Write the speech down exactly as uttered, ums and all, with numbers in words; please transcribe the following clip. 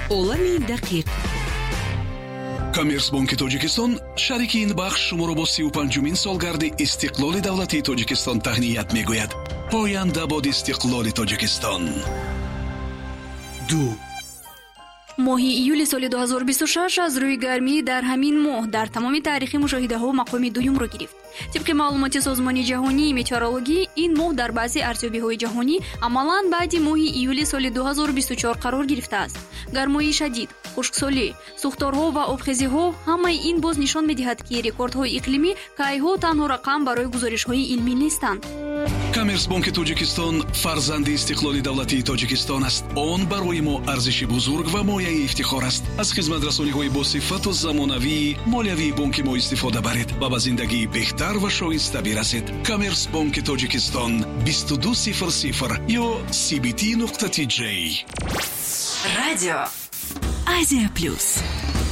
عالم دقیق. камерс бонки тоҷикистон шарики ин бахш шуморо бо си و پنجمین سالگرد استقلال دولتی تاجیکستان تهنیت میگوید. پاینده باد استقلال تاجیکستان. دو моҳи июли соли ду ҳазору бисту шаш аз рӯи гармӣ дар ҳамин моҳ дар тамоми таърихи мушоҳидаҳо мақоми дуюмро гирифт. тибқи маълумоти созмони ҷаҳонии метеорологӣ, ин моҳ дар баъзи арзёбиҳои ҷаҳонӣ амалан баъди моҳи июли соли ду ҳазору бисту чор қарор гирифтааст. гармоии шадид, хушксолӣ, сӯхторҳо ва обхезиҳо, ҳамаи ин боз нишон медиҳад ки рекордҳои иқлимӣ кайҳо танҳо рақам барои гузоришҳои илмӣ нестанд. камерс бонки тоҷикистон фарзанди истиқлоли давлатии тоҷикистон аст. он барои мо арзиши бузург ва мояи ифтихор аст. аз хизматрасониҳои босифату замонавии молиявии бонки мо истифода баред ва ба зиндагии беҳтар ва шоиста бирасед. камерс бонки тоҷикистон бисту ду сифр сифр ё си би ти нуқта ти ҷей. радио Азия плюс.